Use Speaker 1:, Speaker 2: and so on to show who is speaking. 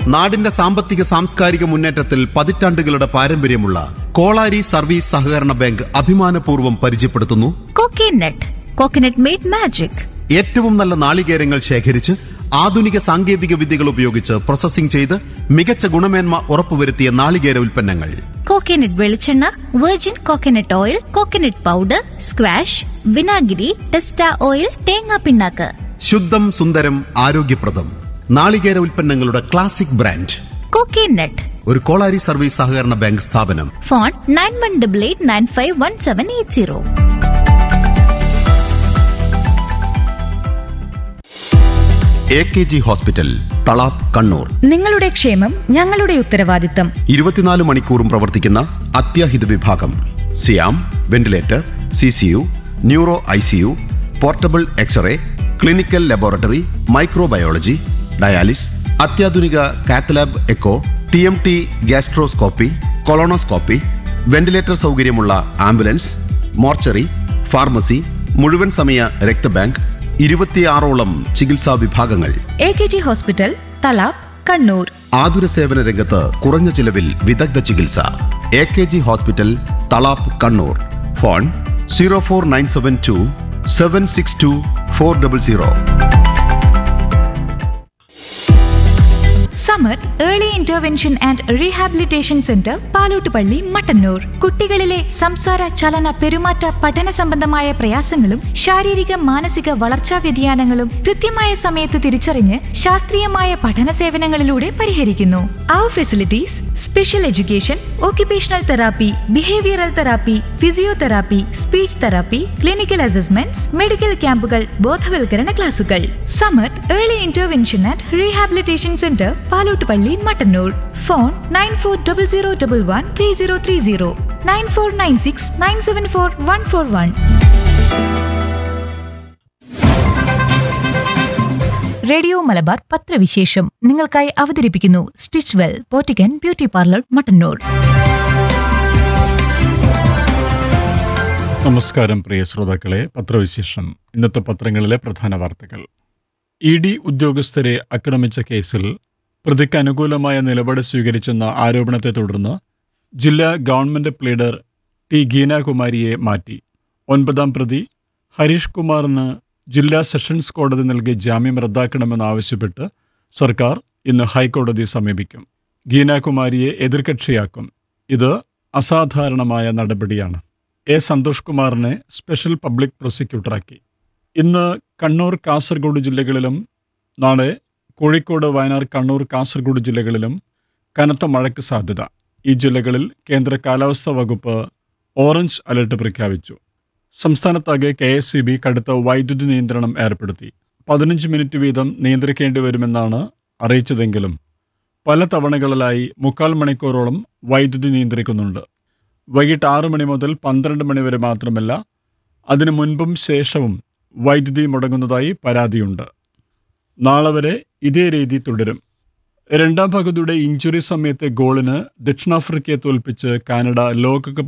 Speaker 1: നാടിന്റെ സാമ്പത്തിക സാംസ്കാരിക മുന്നേറ്റത്തിൽ പതിറ്റാണ്ടുകളുടെ പാരമ്പര്യമുള്ള കോളാരി സർവീസ് സഹകരണ ബാങ്ക് അഭിമാനപൂർവ്വം പരിചയപ്പെടുത്തുന്നു
Speaker 2: കോക്കനട്ട്. Coconut made magic.
Speaker 1: ഏറ്റവും നല്ല നാളികേരങ്ങൾ ശേഖരിച്ച് ആധുനിക സാങ്കേതിക വിദ്യകൾ ഉപയോഗിച്ച് പ്രോസസ്സിംഗ് ചെയ്ത് മികച്ച ഗുണമേന്മ ഉറപ്പുവരുത്തിയ നാളികേര ഉൽപ്പന്നങ്ങൾ.
Speaker 2: കോക്കനട്ട് വെളിച്ചെണ്ണ, virgin coconut oil, coconut powder, squash, വിനാഗിരി, ടെസ്റ്റ ഓയിൽ, തേങ്ങാ പിണ്ണാക്ക്.
Speaker 1: ശുദ്ധം, സുന്ദരം, ആരോഗ്യപ്രദം നാളികേര ഉൽപ്പന്നങ്ങളുടെ ക്ലാസിക് ബ്രാൻഡ്
Speaker 2: കോക്കനട്ട്.
Speaker 1: ഒരു കോളാരി സർവീസ് സഹകരണ ബാങ്ക് സ്ഥാപനം.
Speaker 2: Phone 9188951780.
Speaker 1: AKG hospital, Thalap, Kannur.
Speaker 3: നിങ്ങളുടെ ക്ഷേമം ഞങ്ങളുടെ ഉത്തരവാദിത്തം.
Speaker 1: 24 മണിക്കൂറും പ്രവർത്തിക്കുന്ന അത്യാഹിത വിഭാഗം. സിയാം, ventilator, CCU, neuro ICU, portable x-ray, clinical laboratory, microbiology, dialysis, അത്യാധുനിക cath lab echo, TMT, gastroscopy, colonoscopy, ventilator സൗകര്യമുള്ള ആംബുലൻസ്, മോർച്ചറി, ഫാർമസി, മുഴുവൻ സമയ രക്തബാങ്ക്, 26ഓളം ചികിത്സാ വിഭാഗങ്ങൾ.
Speaker 3: AKG hospital, Thalap, Kannur.
Speaker 1: ആതുര സേവന രംഗത്ത് കുറഞ്ഞ ചിലവിൽ വിദഗ്ധ ചികിത്സ. AKG hospital, Thalap, Kannur. Phone 04972 762 400.
Speaker 3: Samath early intervention and rehabilitation centre, Palottupalli, Mattannur. കുട്ടികളിലെ സംസാര, ചലന, പെരുമാറ്റ, പഠന സംബന്ധമായ പ്രയാസങ്ങളും ശാരീരിക മാനസിക വളർച്ചാ വ്യതിയാനങ്ങളും കൃത്യമായ സമയത്ത് തിരിച്ചറിഞ്ഞ് ശാസ്ത്രീയമായ പഠന സേവനങ്ങളിലൂടെ പരിഹരിക്കുന്നു. അവർ facilities: special education, occupational therapy, behavioural therapy, physiotherapy, speech therapy, clinical assessments, medical ക്യാമ്പുകൾ, ബോധവൽക്കരണ ക്ലാസുകൾ. Samath early intervention and rehabilitation centre, Palottupalli, Mattannur. Phone 9400113030, 9496974141. Radio Malabar പത്രവിശേഷം നിങ്ങൾക്കായി അവതരിപ്പിക്കുന്നു stitch well, പോറ്റിക്കൻ beauty parlour, Mattannur.
Speaker 4: നമസ്കാരം പ്രിയ ശ്രോതാക്കളെ. പത്രവിശേഷം. ഇന്നത്തെ പത്രങ്ങളിലെ പ്രധാന വാർത്തകൾ. ED ഉദ്യോഗസ്ഥരെ ആക്രമിച്ച കേസിൽ പ്രതിക്ക് അനുകൂലമായ നിലപാട് സ്വീകരിച്ചെന്ന ആരോപണത്തെ തുടർന്ന് ജില്ലാ ഗവൺമെന്റ് പ്ലീഡർ T. ഗീനാകുമാരിയെ മാറ്റി. 9ാം പ്രതി ഹരീഷ് കുമാറിന് ജില്ലാ സെഷൻസ് കോടതി നൽകിയ ജാമ്യം റദ്ദാക്കണമെന്നാവശ്യപ്പെട്ട് സർക്കാർ ഇന്ന് ഹൈക്കോടതിയെ സമീപിക്കും. ഗീനാകുമാരിയെ എതിർകക്ഷിയാക്കും. ഇത് അസാധാരണമായ നടപടിയാണ്. A. സന്തോഷ് കുമാറിനെ സ്പെഷ്യൽ പബ്ലിക് പ്രോസിക്യൂട്ടറാക്കി. ഇന്ന് കണ്ണൂർ, കാസർഗോഡ് ജില്ലകളിലും നാളെ കോഴിക്കോട്, വയനാട്, കണ്ണൂർ, കാസർഗോഡ് ജില്ലകളിലും കനത്ത മഴയ്ക്ക് സാധ്യത. ഈ ജില്ലകളിൽ കേന്ദ്ര കാലാവസ്ഥാ വകുപ്പ് ഓറഞ്ച് അലർട്ട് പ്രഖ്യാപിച്ചു. സംസ്ഥാനത്താകെ KSEB കടുത്ത വൈദ്യുതി നിയന്ത്രണം ഏർപ്പെടുത്തി. 15 മിനിറ്റ് വീതം നിയന്ത്രിക്കേണ്ടി വരുമെന്നാണ് അറിയിച്ചതെങ്കിലും പല തവണകളിലായി 3/4 മണിക്കൂറോളം വൈദ്യുതി നിയന്ത്രിക്കുന്നുണ്ട്. വൈകിട്ട് 6 മണി മുതൽ 12 മണി വരെ മാത്രമല്ല, അതിനു മുൻപും ശേഷവും വൈദ്യുതി മുടങ്ങുന്നതായി പരാതിയുണ്ട്. നാളെ വരെ ഇതേ രീതി തുടരും. 2ാം പകുതിയുടെ ഇഞ്ചുറി സമയത്തെ ഗോളിന് ദക്ഷിണാഫ്രിക്കയെ തോൽപ്പിച്ച് കാനഡ ലോകകപ്പ്